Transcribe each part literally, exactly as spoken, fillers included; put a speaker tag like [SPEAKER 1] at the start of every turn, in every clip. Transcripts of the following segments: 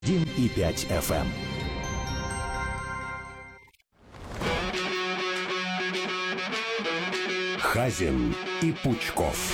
[SPEAKER 1] один и пять эф эм. Хазин и Пучков.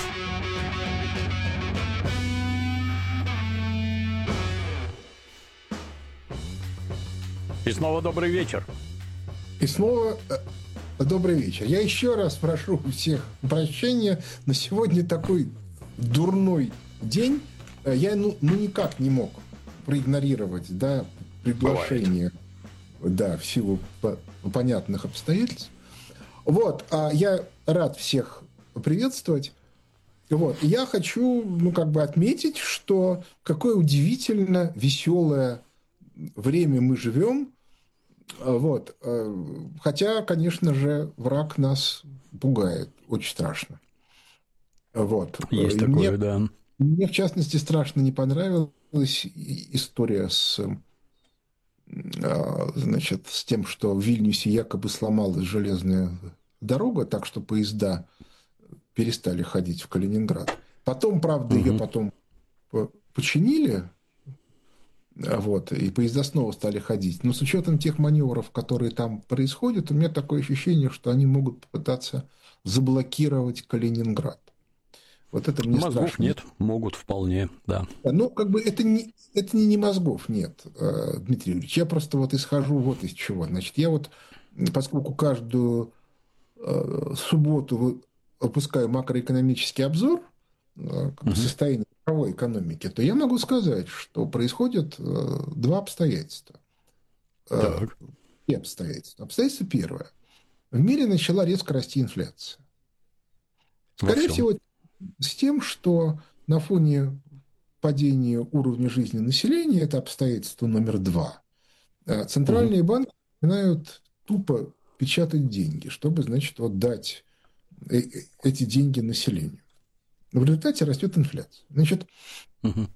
[SPEAKER 2] И снова добрый вечер.
[SPEAKER 3] И снова э, добрый вечер. Я еще раз прошу у всех прощения, но сегодня такой дурной день. Я ну, ну никак не мог проигнорировать, да, приглашение, бывает, да, в силу по- понятных обстоятельств. Вот, а я рад всех приветствовать. Вот, и я хочу, ну, как бы отметить, что какое удивительно веселое время мы живем. Вот. Хотя, конечно же, враг нас пугает. Очень страшно. Вот.
[SPEAKER 2] Есть
[SPEAKER 3] И
[SPEAKER 2] такое,
[SPEAKER 3] мне,
[SPEAKER 2] да.
[SPEAKER 3] мне, в частности, страшно не понравилась история с, значит, с тем, что в Вильнюсе якобы сломалась железная дорога, так что поезда перестали ходить в Калининград. Потом, правда, угу. ее потом починили. Вот, и поезда снова стали ходить. Но с учетом тех маневров, которые там происходят, у меня такое ощущение, что они могут попытаться заблокировать Калининград. Вот это мне
[SPEAKER 2] мозгов
[SPEAKER 3] страшно.
[SPEAKER 2] Нет, могут вполне, да.
[SPEAKER 3] Ну, как бы это не, это не мозгов нет, Дмитрий Юрьевич. Я просто вот исхожу вот из чего. Значит, я вот, поскольку каждую субботу выпускаю макроэкономический обзор, как бы, угу. состояние мировой экономики, то я могу сказать, что происходят два обстоятельства.
[SPEAKER 2] Так.
[SPEAKER 3] И обстоятельства. Обстоятельство первое. В мире начала резко расти инфляция. Скорее всего, с тем, что на фоне падения уровня жизни населения, это обстоятельство номер два, центральные угу. банки начинают тупо печатать деньги, чтобы, значит, вот дать эти деньги населению. В результате растет инфляция. Значит, угу.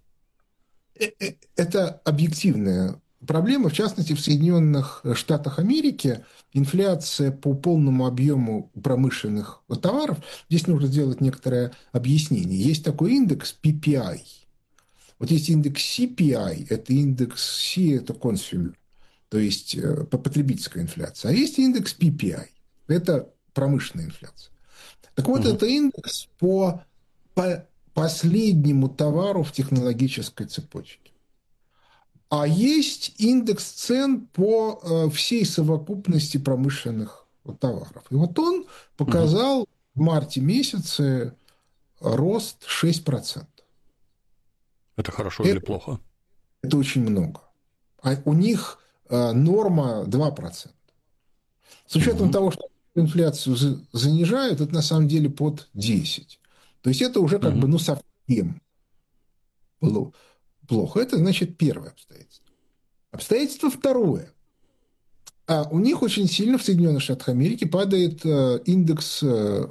[SPEAKER 3] это объективная проблема. В частности, в Соединенных Штатах Америки инфляция по полному объему промышленных товаров, здесь нужно сделать некоторое объяснение. Есть такой индекс пи пи ай. Вот есть индекс си пи ай, это индекс C, это consumer, то есть потребительская инфляция. А есть индекс пи пи ай, это промышленная инфляция. Так вот, угу. это индекс по, по последнему товару в технологической цепочке. А есть индекс цен по э, всей совокупности промышленных товаров. И вот он показал угу. в марте месяце рост шесть процентов.
[SPEAKER 2] Это хорошо
[SPEAKER 3] это,
[SPEAKER 2] или плохо?
[SPEAKER 3] Это очень много. А у них э, норма два процента. С учетом угу. того, что инфляцию занижают, это на самом деле под десять. То есть это уже как угу. бы ну, совсем плохо. Это, значит, первое обстоятельство. Обстоятельство второе. А у них очень сильно в Соединенных Штатах Америки падает индекс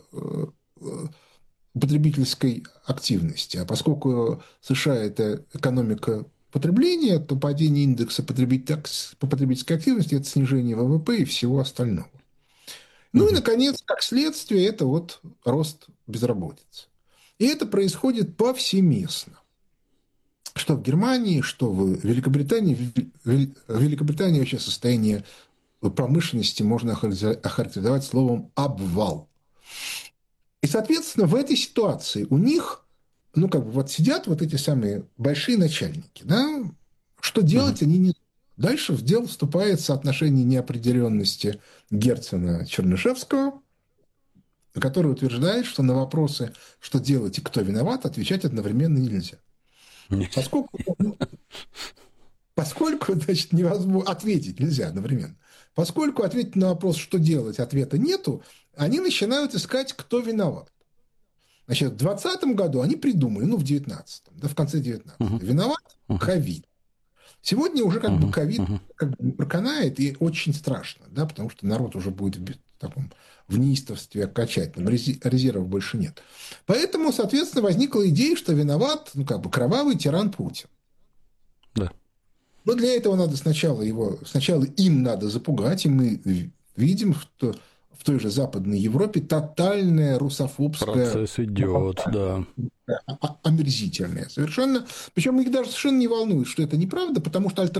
[SPEAKER 3] потребительской активности. А поскольку США – это экономика потребления, то падение индекса потребительской активности – это снижение вэ вэ пэ и всего остального. Ну и, наконец, как следствие, это вот рост безработицы. И это происходит повсеместно. Что в Германии, что в Великобритании. В Великобритании вообще состояние промышленности можно охарактеризовать словом «обвал». И, соответственно, в этой ситуации у них, ну, как бы вот сидят вот эти самые большие начальники, да, что делать uh-huh. они не знают. Дальше в дело вступает соотношение неопределенности Герцена-Чернышевского, который утверждает, что на вопросы, что делать и кто виноват, отвечать одновременно нельзя. Поскольку, поскольку значит, невозможно ответить нельзя одновременно. Поскольку ответить на вопрос, что делать, ответа нету, они начинают искать, кто виноват. Значит, в двадцатом году они придумали, ну, в девятнадцатом, да, в конце девятнадцатого, uh-huh. виноват ковид. Сегодня уже как uh-huh. бы ковид uh-huh. как бы проканает, и очень страшно, да, потому что народ уже будет в таком в неистовстве окончательном, резервов больше нет. Поэтому, соответственно, возникла идея, что виноват, ну, как бы кровавый тиран Путин.
[SPEAKER 2] Да.
[SPEAKER 3] Но для этого надо сначала его, сначала им надо запугать, и мы видим, что в той же Западной Европе тотальная русофобская...
[SPEAKER 2] Процесс идет, да.
[SPEAKER 3] Омерзительная совершенно. Причем их даже совершенно не волнует, что это неправда, потому что альтернатива